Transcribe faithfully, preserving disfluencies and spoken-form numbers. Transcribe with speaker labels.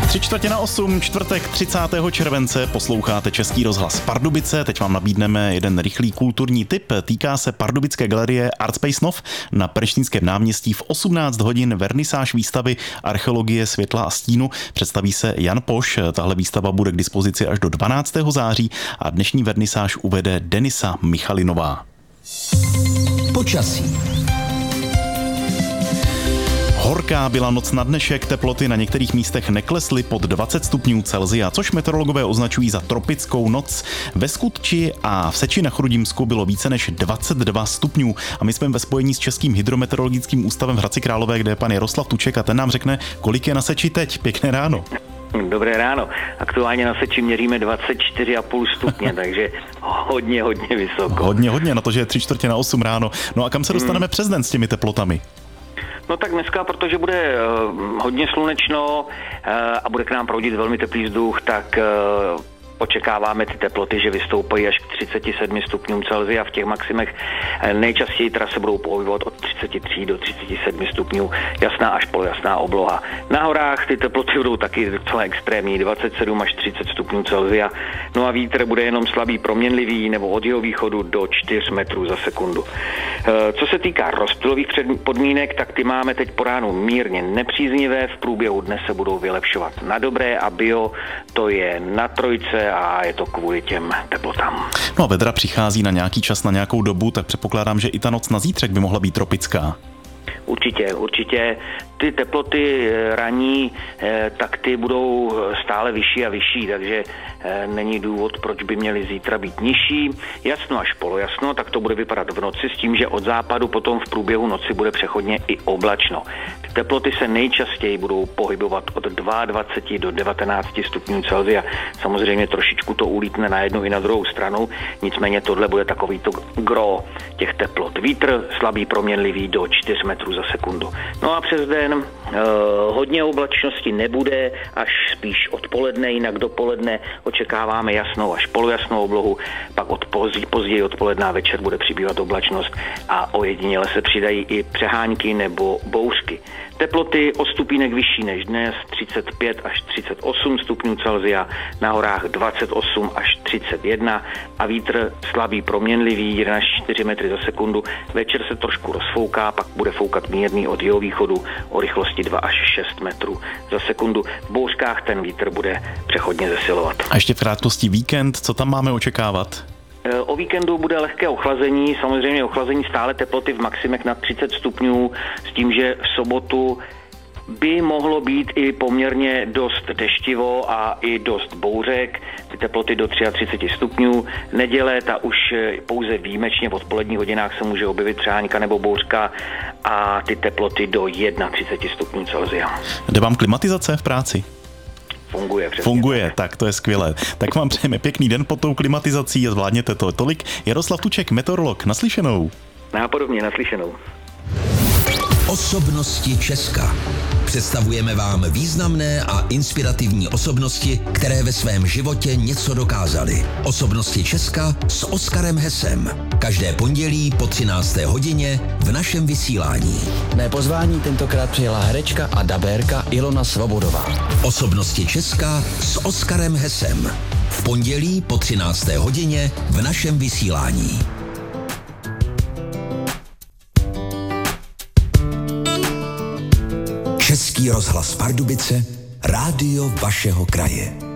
Speaker 1: Tři čtvrtě na osm, čtvrtek třicátého července posloucháte Český rozhlas Pardubice. Teď vám nabídneme jeden rychlý kulturní tip. Týká se pardubické galerie Artspace Nov na Preštinském náměstí. V osmnáct hodin vernisáž výstavy Archeologie světla a stínu. Představí se Jan Poš. Tahle výstava bude k dispozici až do dvanáctého září a dnešní vernisáž uvede Denisa Michalinová.
Speaker 2: Počasí.
Speaker 1: Horká byla noc na dnešek, teploty na některých místech neklesly pod dvacet stupňů Celsia, což meteorologové označují za tropickou noc. Ve Skutči a v Seči na Chrudimsku bylo více než dvacet dva stupňů a my jsme ve spojení s Českým hydrometeorologickým ústavem v Hradci Králové, kde je pan Jaroslav Tuček a ten nám řekne, kolik je na Seči teď. Pěkné ráno.
Speaker 3: Dobré ráno. Aktuálně na Seči měříme dvacet čtyři a půl stupně, takže hodně, hodně vysoko.
Speaker 1: Hodně, hodně, na to, že je tři čtvrtě na osm ráno. No a kam se dostaneme hmm. přes den s těmi teplotami?
Speaker 3: No tak dneska, protože bude uh, hodně slunečno uh, a bude k nám proudit velmi teplý vzduch, tak uh, očekáváme ty teploty, že vystoupají až k třicet sedm stupňům Celsia. V těch maximech nejčastěji teda se budou pohybovat od třicet tři do třicet sedm stupňů, jasná až polojasná obloha. Na horách ty teploty budou taky docela extrémní, dvacet sedm až třicet stupňů Celsia. No a vítr bude jenom slabý proměnlivý nebo od jihovýchodu do čtyři metrů za sekundu. Co se týká rozptylových podmínek, tak ty máme teď po ránu mírně nepříznivé, v průběhu dne se budou vylepšovat na dobré a bio to je na trojce a je to kvůli těm teplotám.
Speaker 1: No a vedra přichází na nějaký čas, na nějakou dobu, tak předpokládám, že i ta noc na zítřek by mohla být tropická.
Speaker 3: Určitě, určitě. Ty teploty ranní, tak ty budou stále vyšší a vyšší, takže není důvod, proč by měly zítra být nižší. Jasno až polojasno, tak to bude vypadat v noci s tím, že od západu potom v průběhu noci bude přechodně i oblačno. Ty teploty se nejčastěji budou pohybovat od dvacet dva do devatenáct stupňů Celsia. Samozřejmě trošičku to ulítne na jednu i na druhou stranu, nicméně tohle bude takový to gro těch teplot. Vítr slabý proměnlivý do čtyři metrů za sekundu. No a přes den eh, hodně oblačnosti nebude, až spíš odpoledne, jinak dopoledne očekáváme jasnou až polojasnou oblohu, pak od pozdě, později odpoledná večer bude přibývat oblačnost a ojediněle se přidají i přehánky nebo bouřky. Teploty o stupínek vyšší než dnes, třicet pět až třicet osm stupňů Celsia, na horách dvacet osm až třicet jedna a vítr slabý proměnlivý jeden až čtyři metry za sekundu. Večer se trošku rozfouká, pak bude foukat mírný od jihovýchodu o rychlosti dva až šest metrů za sekundu. V bouřkách ten vítr bude přechodně zesilovat.
Speaker 1: A ještě v krátkosti víkend, co tam máme očekávat?
Speaker 3: O víkendu bude lehké ochlazení, samozřejmě ochlazení stále teploty v maximech nad třicet stupňů, s tím, že v sobotu by mohlo být i poměrně dost deštivo a i dost bouřek, ty teploty do třicet tři stupňů. Neděle, ta už pouze výjimečně v odpoledních hodinách se může objevit přehánka nebo bouřka a ty teploty do třicet jedna stupňů Celsia.
Speaker 1: Jde vám klimatizace v práci?
Speaker 3: Funguje. Přesně.
Speaker 1: Funguje, tak to je skvělé. Tak vám přejeme pěkný den pod tou klimatizací a zvládněte to. Tolik Jaroslav Tuček, meteorolog. Naslyšenou.
Speaker 3: Nápodobně, naslyšenou.
Speaker 2: Osobnosti Česka. Představujeme vám významné a inspirativní osobnosti, které ve svém životě něco dokázaly. Osobnosti Česka s Oskarem Hesem. Každé pondělí po třinácté hodině v našem vysílání.
Speaker 4: Mé pozvání tentokrát přijela herečka a dabérka Ilona Svobodová.
Speaker 2: Osobnosti Česka s Oskarem Hesem. V pondělí po třinácté hodině v našem vysílání. Český rozhlas Pardubice, rádio vašeho kraje.